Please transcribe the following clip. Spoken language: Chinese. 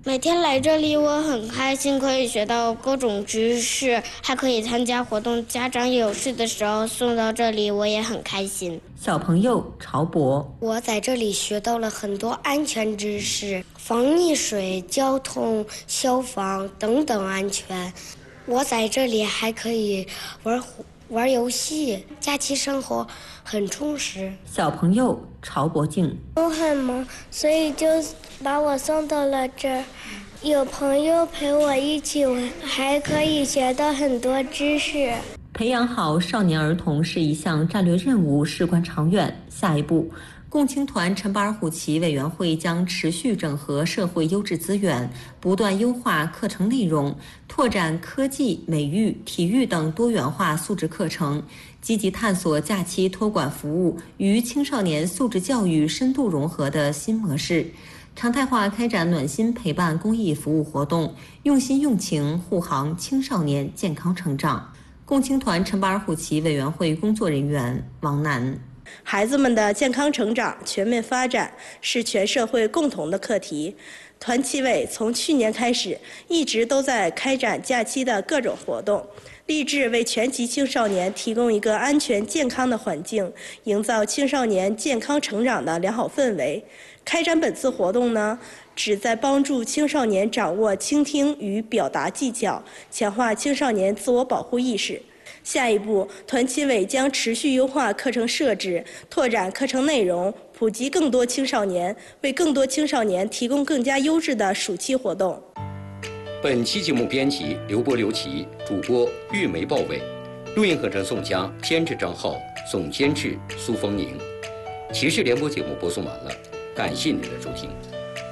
每天来这里我很开心，可以学到各种知识，还可以参加活动。家长有事的时候送到这里，我也很开心。 小朋友曹博， 我在这里学到了很多安全知识，防溺水、交通、消防等等安全。我在这里还可以玩游戏，假期生活很充实。 小朋友曹博静， 我很忙，所以就把我送到了这儿。有朋友陪我一起玩，还可以学到很多知识。 培养好少年儿童是一项战略任务，事关长远。下一步，共青团陈巴尔虎旗委员会将持续整合社会优质资源，不断优化课程内容，拓展科技、美育、体育等多元化素质课程，积极探索假期托管服务与青少年素质教育深度融合的新模式，常态化开展暖心陪伴公益服务活动，用心用情护航青少年健康成长。共青团陈巴尔虎旗委员会工作人员王楠， 孩子们的健康成长、全面发展是全社会共同的课题。团旗委从去年开始，一直都在开展假期的各种活动，立志为全级青少年提供一个安全健康的环境，营造青少年健康成长的良好氛围。开展本次活动呢，旨在帮助青少年掌握倾听与表达技巧，强化青少年自我保护意识。下一步，团旗委将持续优化课程设置，拓展课程内容，普及更多青少年，为更多青少年提供更加优质的暑期活动。 本期节目编辑刘波、刘琦，主播玉梅、鲍伟，录音合成宋佳，监制张浩，总监制苏峰宁。骑士联播节目播送完了，感谢您的收听。